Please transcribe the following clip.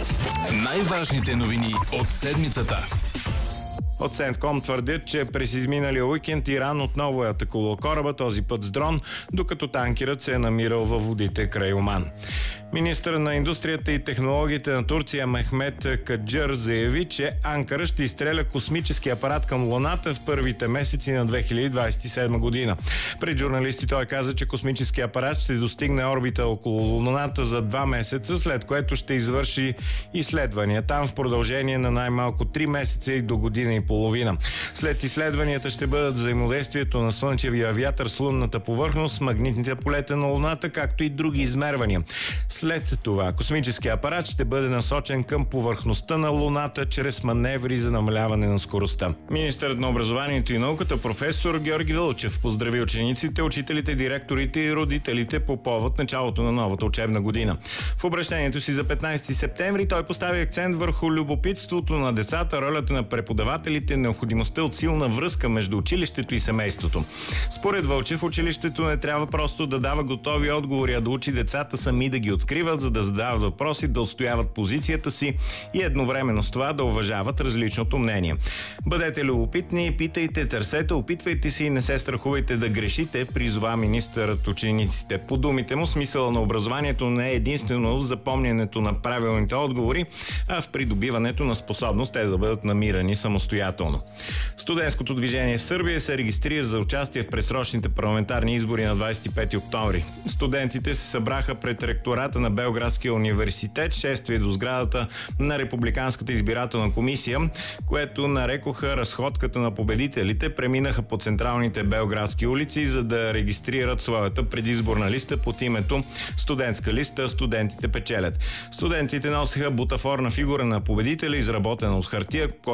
Най-важните новини от седмицата. От Сентком твърдят, че през изминалия уикенд Иран отново е атакувал кораба, този път с дрон, докато танкерът се е намирал във водите край Оман. Министърът на индустрията и технологиите на Турция Мехмет Каджър заяви, че Анкара ще изстреля космически апарат към Луната в първите месеци на 2027 година. Пред журналисти той каза, че космически апарат ще достигне орбита около Луната за 2 месеца, след което ще извърши изследвания там в продължение на най-малко 3 месеца и до година и половина. След изследванията ще бъдат взаимодействието на слънчевия вятър с лунната повърхност, магнитните полета на Луната, както и други измервания. След това космически апарат ще бъде насочен към повърхността на Луната чрез маневри за намаляване на скоростта. Министърът на образованието и науката професор Георги Вълчев поздрави учениците, учителите, директорите и родителите по повод началото на новата учебна година. В обращението си за 15 септември той постави акцент върху любопитството на децата, ролята на преподавателите, необходимостта от силна връзка между училището и семейството. Според Вълчев, училището не трябва просто да дава готови отговори, а да учи децата сами да ги откриват, за да задават въпроси, да отстояват позицията си и едновременно с това да уважават различното мнение. Бъдете любопитни, питайте, търсете, опитвайте се и не се страхувайте да грешите, призова министърът учениците. По думите му, смисъла на образованието не е единствено в запомнянето на правилните отговори, а в придобиването на способност те да бъдат намирани самостоятелно. Студентското движение в Сърбия се регистрира за участие в предсрочните парламентарни избори на 25 октомври. Студентите се събраха пред ректората на Белградския университет, шествие до сградата на Републиканската избирателна комисия, което нарекоха разходката на победителите, преминаха по централните белградски улици, за да регистрират своята предизборна листа под името студентска листа "Студентите печелят". Студентите носеха бутафорна фигура на победителя, изработена от хартия,